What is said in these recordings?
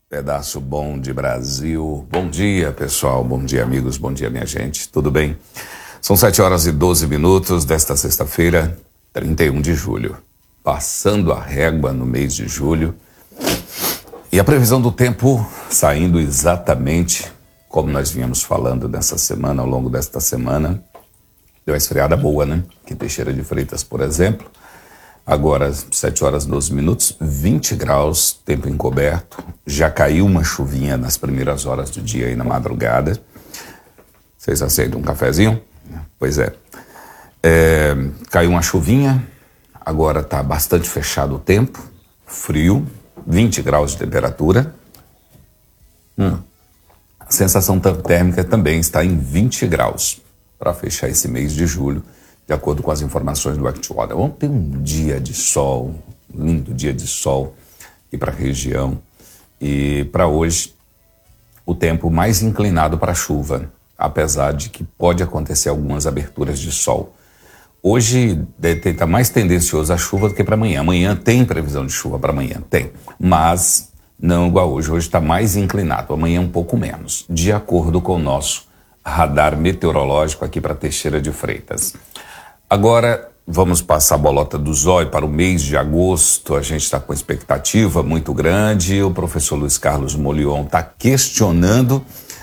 Pedaço bom de Brasil. Bom dia, pessoal. Bom dia, amigos. Bom dia, minha gente. Tudo bem? São 7h12 desta sexta-feira, 31 de julho. Passando a régua no mês de julho. E a previsão do tempo saindo exatamente como nós vínhamos falando nessa semana, ao longo desta semana. Deu uma esfriada boa, né? Aqui em Teixeira de Freitas, por exemplo. Agora, 7h12, 20 graus, tempo encoberto. Já caiu uma chuvinha nas primeiras horas do dia aí na madrugada. Vocês aceitam um cafezinho? Pois é. Caiu uma chuvinha, agora está bastante fechado o tempo, frio, 20 graus de temperatura. A sensação térmica também está em 20 graus para fechar esse mês de julho, de acordo com as informações do AccuWeather. Ontem um dia de sol, um lindo dia de sol aqui para a região. E para hoje, o tempo mais inclinado para chuva, apesar de que pode acontecer algumas aberturas de sol. Hoje está mais tendencioso a chuva do que para amanhã. Amanhã tem previsão de chuva para amanhã, tem. Mas não igual hoje. Hoje está mais inclinado, amanhã um pouco menos, de acordo com o nosso radar meteorológico aqui para Teixeira de Freitas. Agora, vamos passar a bolota do zóio para o mês de agosto. A gente está com expectativa muito grande. O professor Luiz Carlos Molion está questionando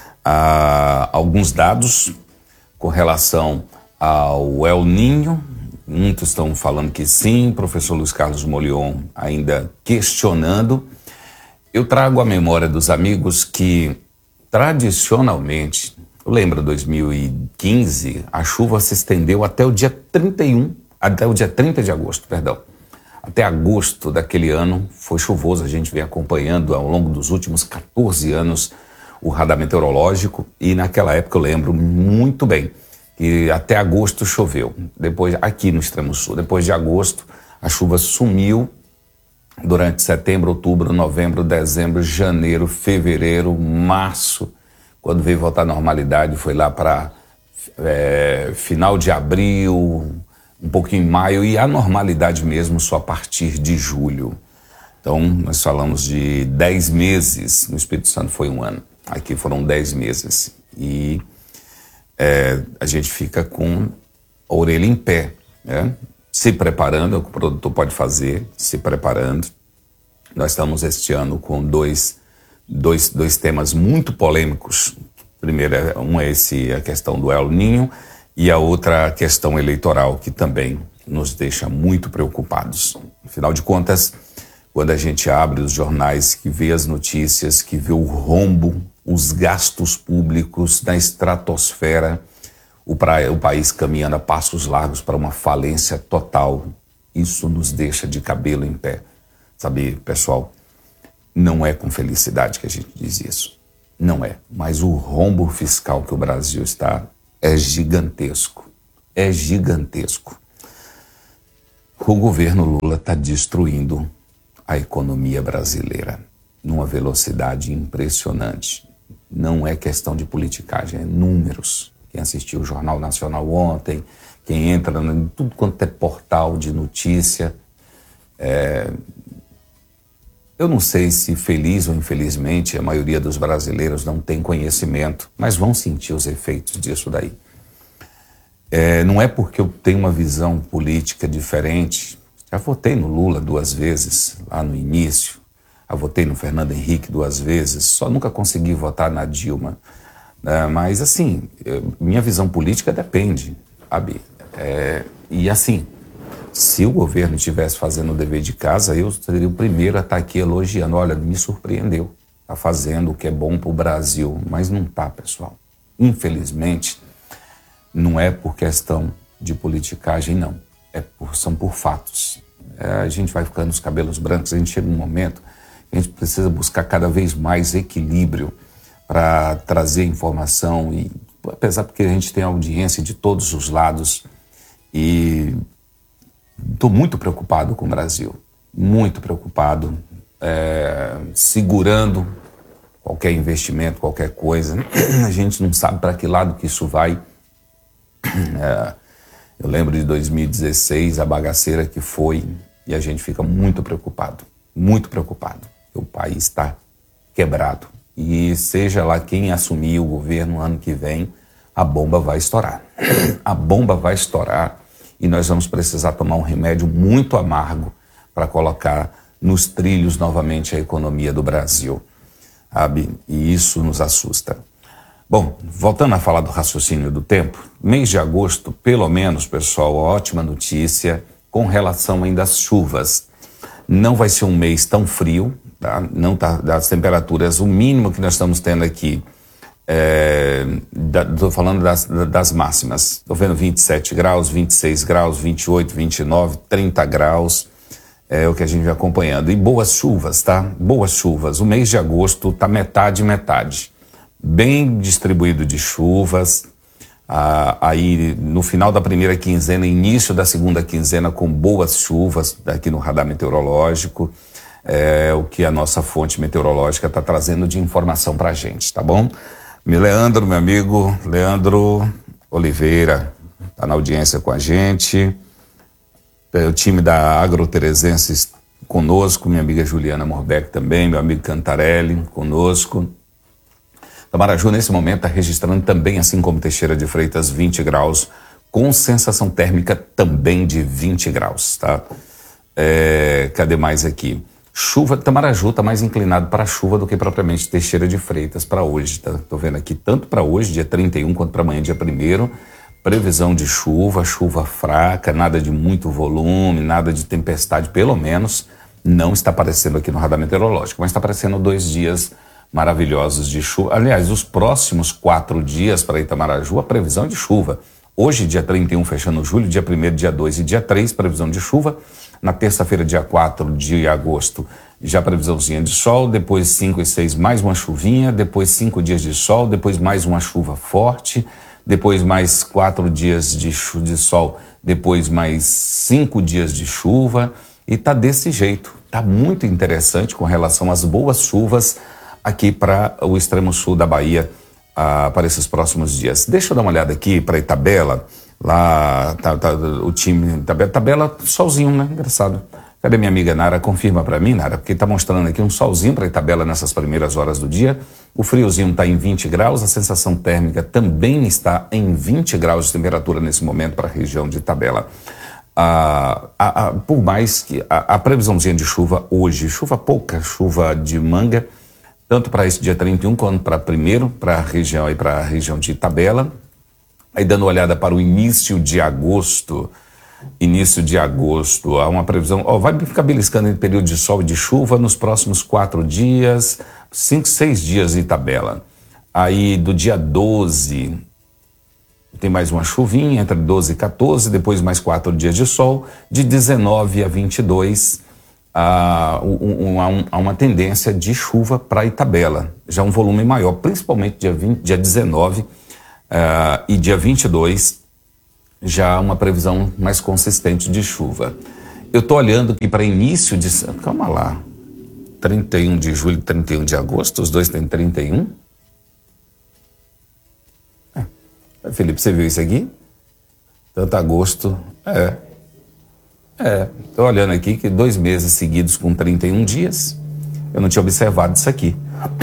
alguns dados com relação ao El Niño. Muitos estão falando que sim, o professor Luiz Carlos Molion ainda questionando. Eu trago à memória dos amigos que, tradicionalmente, eu lembro, 2015, a chuva se estendeu até o dia 30 de agosto, perdão. Até agosto daquele ano foi chuvoso, a gente vem acompanhando ao longo dos últimos 14 anos o radar meteorológico e naquela época eu lembro muito bem que até agosto choveu. Depois, aqui no extremo sul, depois de agosto, a chuva sumiu durante setembro, outubro, novembro, dezembro, janeiro, fevereiro, março. Quando veio voltar à normalidade, foi lá para final de abril, um pouquinho em maio, e a normalidade mesmo só a partir de julho. Então, nós falamos de 10 meses, no Espírito Santo foi um ano, aqui foram 10 meses. E a gente fica com a orelha em pé, né? Se preparando, é o que o produtor pode fazer, se preparando. Nós estamos este ano com dois temas muito polêmicos. Primeiro, a questão do El Niño e a outra a questão eleitoral, que também nos deixa muito preocupados. Afinal de contas, quando a gente abre os jornais, que vê as notícias, que vê o rombo, os gastos públicos na estratosfera, o país caminhando a passos largos para uma falência total, isso nos deixa de cabelo em pé. Sabe, pessoal, não é com felicidade que a gente diz isso. Não é. Mas o rombo fiscal que o Brasil está é gigantesco. É gigantesco. O governo Lula está destruindo a economia brasileira numa velocidade impressionante. Não é questão de politicagem, é números. Quem assistiu o Jornal Nacional ontem, quem entra em tudo quanto é portal de notícia, eu não sei se feliz ou infelizmente a maioria dos brasileiros não tem conhecimento, mas vão sentir os efeitos disso daí. Não é porque eu tenho uma visão política diferente. Já votei no Lula 2 vezes, lá no início. Já votei no Fernando Henrique 2 vezes, só nunca consegui votar na Dilma. Mas assim, minha visão política depende, sabe? E assim, se o governo estivesse fazendo o dever de casa, eu seria o primeiro a estar aqui elogiando. Olha, me surpreendeu. Está fazendo o que é bom para o Brasil. Mas não está, pessoal. Infelizmente, não é por questão de politicagem, não. São por fatos. A gente vai ficando os cabelos brancos, a gente chega um momento que a gente precisa buscar cada vez mais equilíbrio para trazer informação. E, apesar porque a gente tem audiência de todos os lados e estou muito preocupado com o Brasil, muito preocupado, segurando qualquer investimento, qualquer coisa. A gente não sabe para que lado que isso vai. Eu lembro de 2016, a bagaceira que foi, e a gente fica muito preocupado. O país está quebrado. E seja lá quem assumir o governo ano que vem, a bomba vai estourar. A bomba vai estourar e nós vamos precisar tomar um remédio muito amargo para colocar nos trilhos novamente a economia do Brasil, sabe? E isso nos assusta. Bom, voltando a falar do raciocínio do tempo, mês de agosto, pelo menos, pessoal, ótima notícia com relação ainda às chuvas. Não vai ser um mês tão frio, tá? Não tá, das temperaturas, o mínimo que nós estamos tendo aqui, estou falando das máximas, estou vendo 27 graus, 26 graus, 28, 29, 30 graus, é o que a gente vai acompanhando. E boas chuvas, tá? Boas chuvas. O mês de agosto tá metade, bem distribuído de chuvas. Aí no final da primeira quinzena, início da segunda quinzena, com boas chuvas aqui no radar meteorológico, o que a nossa fonte meteorológica está trazendo de informação para a gente, tá bom? Leandro, meu amigo, Leandro Oliveira, está na audiência com a gente, o time da Agroterezenses conosco, minha amiga Juliana Morbeck também, meu amigo Cantarelli conosco. Tamaraju, nesse momento, está registrando também, assim como Teixeira de Freitas, 20 graus, com sensação térmica também de 20 graus, tá? Cadê mais aqui? Chuva, Tamaraju está mais inclinado para a chuva do que propriamente Teixeira de Freitas para hoje, tá? Estou vendo aqui, tanto para hoje, dia 31, quanto para amanhã, dia 1º, previsão de chuva fraca, nada de muito volume, nada de tempestade, pelo menos não está aparecendo aqui no radar meteorológico, mas está aparecendo 2 dias maravilhosos de chuva. Aliás, os próximos 4 dias para Itamaraju, a previsão de chuva. Hoje, dia 31, fechando julho, dia 1º, dia 2 e dia 3, previsão de chuva. Na terça-feira, dia 4 de agosto, já previsãozinha de sol. Depois, 5 e 6, mais uma chuvinha. Depois, 5 dias de sol. Depois, mais uma chuva forte. Depois, mais 4 dias de sol. Depois, mais 5 dias de chuva. E tá desse jeito. Tá muito interessante com relação às boas chuvas aqui para o extremo sul da Bahia para esses próximos dias. Deixa eu dar uma olhada aqui para Itabela, lá tá o time Itabela, solzinho, né? Engraçado. Cadê minha amiga Nara? Confirma para mim, Nara, porque tá mostrando aqui um solzinho para Itabela nessas primeiras horas do dia. O friozinho está em 20 graus, a sensação térmica também está em 20 graus de temperatura nesse momento para a região de Itabela. Por mais que a previsãozinha de chuva hoje, chuva pouca, chuva de manga, tanto para esse dia 31 quanto para 1º, para a região de Itabela. Aí dando uma olhada para o início de agosto, há uma previsão, vai ficar beliscando em período de sol e de chuva nos próximos 4 dias, 5, 6 dias em Itabela. Aí do dia 12, tem mais uma chuvinha, entre 12 e 14, depois mais 4 dias de sol, de 19 a 22, há uma tendência de chuva para Itabela, já um volume maior, principalmente dia 19 e dia 22, já uma previsão mais consistente de chuva. Eu estou olhando aqui para início de... Calma lá, 31 de julho e 31 de agosto, os dois têm 31? Felipe, você viu isso aqui? Tanto agosto, estou olhando aqui que 2 meses seguidos com 31 dias, eu não tinha observado isso aqui.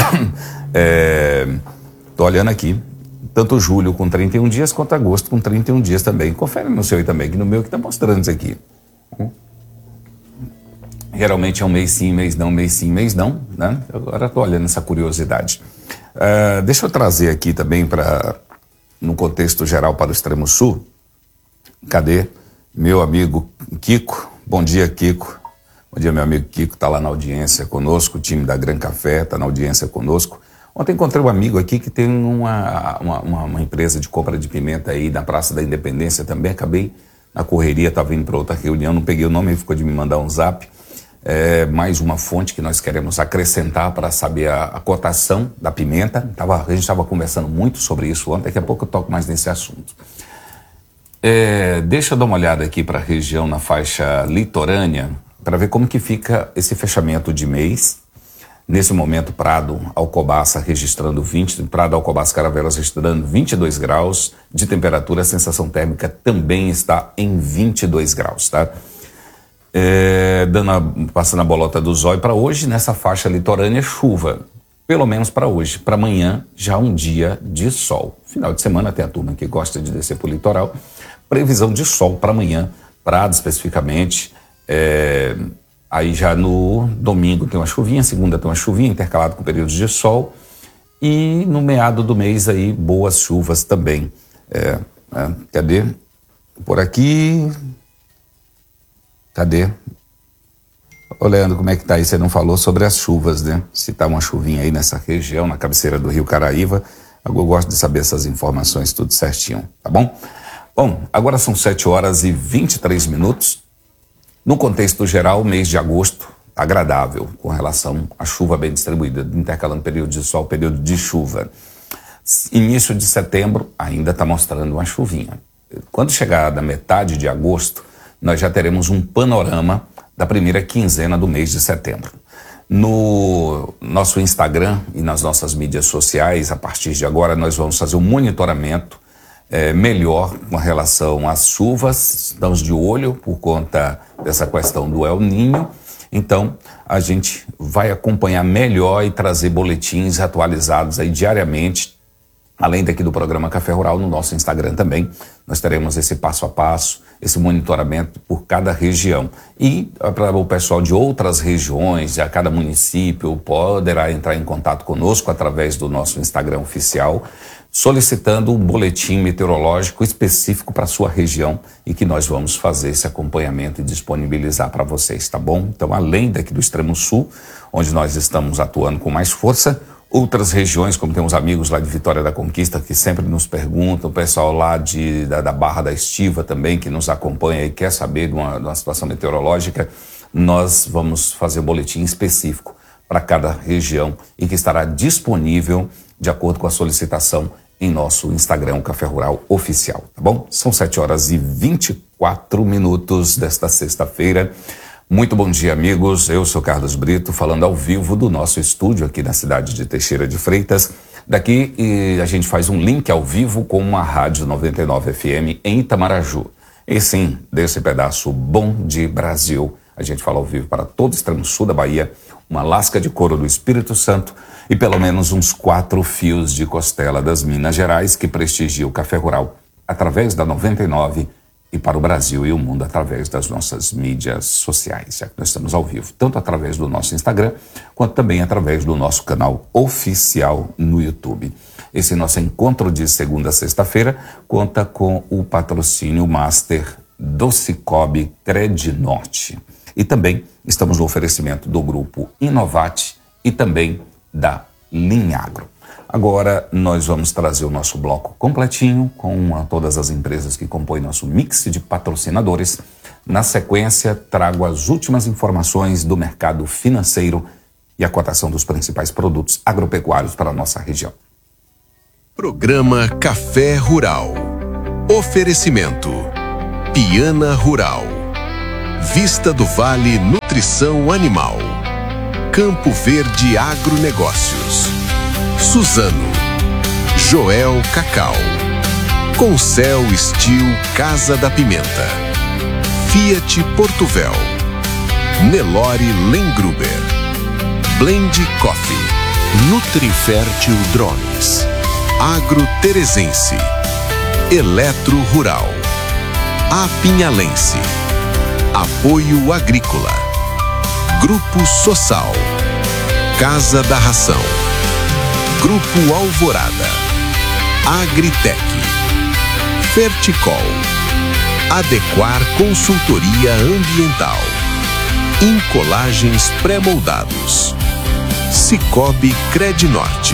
Estou olhando aqui, tanto julho com 31 dias, quanto agosto com 31 dias também. Confere no seu aí também, que no meu que está mostrando isso aqui. Geralmente é um mês sim, mês não, mês sim, mês não, né? Agora estou olhando essa curiosidade. Deixa eu trazer aqui também no contexto geral para o extremo sul. Cadê? Meu amigo Kiko, bom dia Kiko, bom dia meu amigo Kiko, está lá na audiência conosco, o time da Gran Café está na audiência conosco. Ontem encontrei um amigo aqui que tem uma empresa de compra de pimenta aí na Praça da Independência também, acabei na correria, estava indo para outra reunião, não peguei o nome, ele ficou de me mandar um zap. Mais uma fonte que nós queremos acrescentar para saber a cotação da pimenta, a gente estava conversando muito sobre isso ontem, daqui a pouco eu toco mais nesse assunto. Deixa eu dar uma olhada aqui para a região na faixa litorânea, para ver como que fica esse fechamento de mês. Nesse momento, Prado, Alcobaça registrando Prado, Alcobaça, Caravelas registrando 22 graus de temperatura, a sensação térmica também está em 22 graus, tá? Passando a bolota do zóio para hoje, nessa faixa litorânea, chuva. pelo menos para hoje. Para amanhã, já um dia de sol. Final de semana tem a turma que gosta de descer para o litoral. Previsão de sol para amanhã, Prado especificamente. Aí já no domingo tem uma chuvinha, segunda tem uma chuvinha, intercalado com períodos de sol. E no meado do mês aí, boas chuvas também. Cadê? Por aqui. Cadê? Ô Leandro, como é que tá aí? Você não falou sobre as chuvas, né? Se tá uma chuvinha aí nessa região, na cabeceira do Rio Caraíva. Eu gosto de saber essas informações tudo certinho, tá bom? Bom, agora são 7h23. No contexto geral, o mês de agosto agradável com relação à chuva bem distribuída, intercalando período de sol, período de chuva. Início de setembro ainda está mostrando uma chuvinha. Quando chegar da metade de agosto, nós já teremos um panorama da primeira quinzena do mês de setembro. No nosso Instagram e nas nossas mídias sociais, a partir de agora, nós vamos fazer um monitoramento melhor com relação às chuvas. Estamos de olho por conta dessa questão do El Niño. Então, a gente vai acompanhar melhor e trazer boletins atualizados aí diariamente, além daqui do programa Café Rural, no nosso Instagram também. Nós teremos esse passo a passo, esse monitoramento por cada região. E para o pessoal de outras regiões, de cada município, poderá entrar em contato conosco através do nosso Instagram oficial, solicitando um boletim meteorológico específico para a sua região e que nós vamos fazer esse acompanhamento e disponibilizar para vocês, tá bom? Então, além daqui do extremo sul, onde nós estamos atuando com mais força, outras regiões, como temos amigos lá de Vitória da Conquista que sempre nos perguntam, o pessoal lá da Barra da Estiva também que nos acompanha e quer saber de uma situação meteorológica, nós vamos fazer um boletim específico para cada região e que estará disponível de acordo com a solicitação em nosso Instagram, Café Rural Oficial, tá bom? São 7h24 desta sexta-feira. Muito bom dia, amigos. Eu sou Carlos Brito, falando ao vivo do nosso estúdio aqui na cidade de Teixeira de Freitas. Daqui a gente faz um link ao vivo com uma rádio 99 FM em Itamaraju. E sim, desse pedaço bom de Brasil, a gente fala ao vivo para todo o extremo sul da Bahia, uma lasca de couro do Espírito Santo e pelo menos uns 4 fios de costela das Minas Gerais que prestigia o Café Rural através da 99 e para o Brasil e o mundo através das nossas mídias sociais, já que nós estamos ao vivo, tanto através do nosso Instagram, quanto também através do nosso canal oficial no YouTube. Esse nosso encontro de segunda a sexta-feira conta com o patrocínio master do Cicobi Credinorte. E também estamos no oferecimento do grupo Inovate e também da Linhagro. Agora nós vamos trazer o nosso bloco completinho com todas as empresas que compõem nosso mix de patrocinadores. Na sequência, trago as últimas informações do mercado financeiro e a cotação dos principais produtos agropecuários para a nossa região. Programa Café Rural. Oferecimento Piana Rural, Vista do Vale Nutrição Animal, Campo Verde Agronegócios, Suzano, Joel Cacau, Concel Steel Casa da Pimenta, Fiat Portuvel, Nelore Lengruber, Blend Coffee, Nutrifértil Drones, Agro Teresense, Eletro Rural, Apinhalense, Apoio Agrícola, Grupo Sossal, Casa da Ração, Grupo Alvorada, Agritec, Ferticol, Adequar Consultoria Ambiental, Incolagens Pré-moldados, Cicobi Credinorte,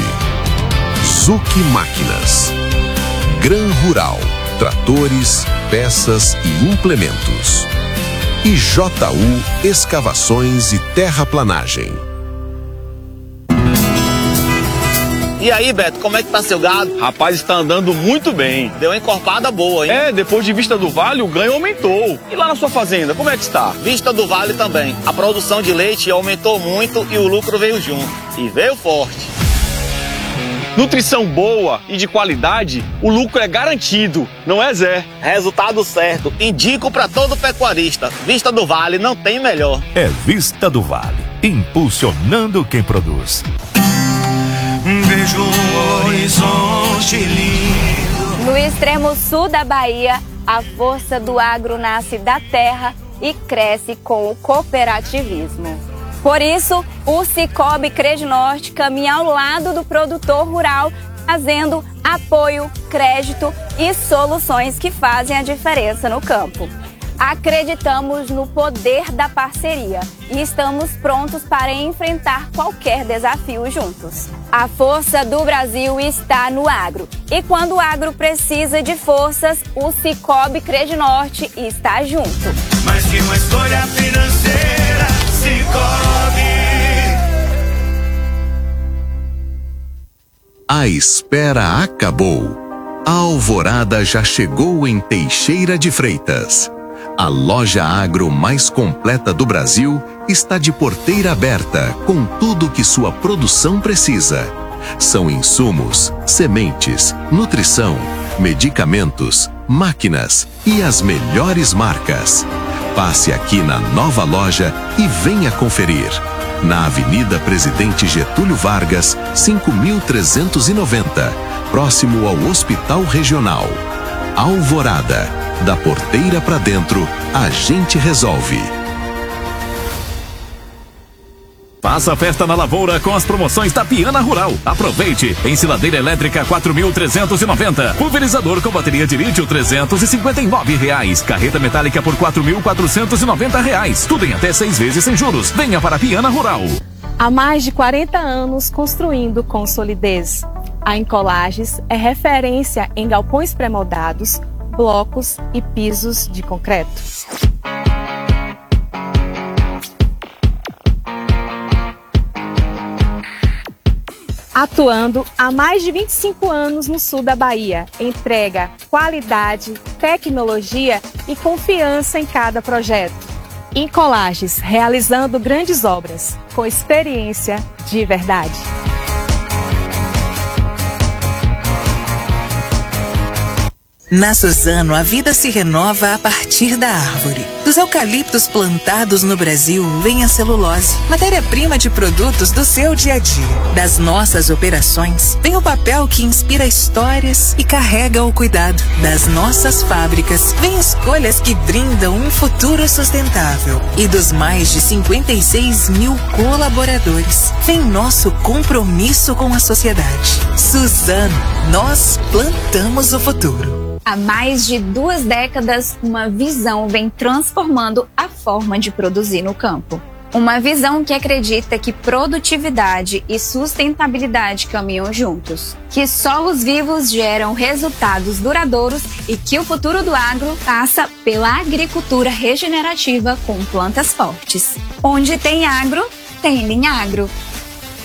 Zuc Máquinas, Gran Rural, tratores, peças e implementos, e JU Escavações e Terraplanagem. E aí, Beto, como é que tá seu gado? Rapaz, está andando muito bem. Deu uma encorpada boa, hein? Depois de Vista do Vale, o ganho aumentou. E lá na sua fazenda, como é que está? Vista do Vale também. A produção de leite aumentou muito e o lucro veio junto. E veio forte. Nutrição boa e de qualidade, o lucro é garantido, não é, Zé? Resultado certo. Indico para todo pecuarista. Vista do Vale não tem melhor. É Vista do Vale, impulsionando quem produz. vejo um horizonte lindo. No extremo sul da Bahia, a força do agro nasce da terra e cresce com o cooperativismo. Por isso, o Cicobi Credinorte caminha ao lado do produtor rural, trazendo apoio, crédito e soluções que fazem a diferença no campo. Acreditamos no poder da parceria e estamos prontos para enfrentar qualquer desafio juntos. A força do Brasil está no agro. E quando o agro precisa de forças, o Cicobi Credinorte está junto. Mais que uma escolha financeira, Cicobi. A espera acabou. A alvorada já chegou em Teixeira de Freitas. A loja agro mais completa do Brasil está de porteira aberta com tudo que sua produção precisa. São insumos, sementes, nutrição, medicamentos, máquinas e as melhores marcas. Passe aqui na nova loja e venha conferir. Na Avenida Presidente Getúlio Vargas, 5.390, próximo ao Hospital Regional. Alvorada. Da porteira para dentro, a gente resolve. Faça a festa na lavoura com as promoções da Piana Rural. Aproveite! Ensiladeira elétrica 4.390. Pulverizador com bateria de lítio R$359. Carreta metálica por R$4.490. Tudo em até 6 vezes sem juros. Venha para a Piana Rural. Há mais de 40 anos construindo com solidez. A Encolages é referência em galpões pré-moldados, blocos e pisos de concreto. Atuando há mais de 25 anos no sul da Bahia, entrega qualidade, tecnologia e confiança em cada projeto. Encolages, realizando grandes obras, com experiência de verdade. Na Suzano, a vida se renova a partir da árvore. Dos eucaliptos plantados no Brasil vem a celulose, matéria-prima de produtos do seu dia a dia. Das nossas operações vem o papel que inspira histórias e carrega o cuidado. Das nossas fábricas vem escolhas que brindam um futuro sustentável. E dos mais de 56 mil colaboradores vem nosso compromisso com a sociedade. Suzano, nós plantamos o futuro. Há mais de 2 décadas, uma visão vem transformando a forma de produzir no campo. Uma visão que acredita que produtividade e sustentabilidade caminham juntos, que solos vivos geram resultados duradouros e que o futuro do agro passa pela agricultura regenerativa com plantas fortes. Onde tem agro, tem Linhagro.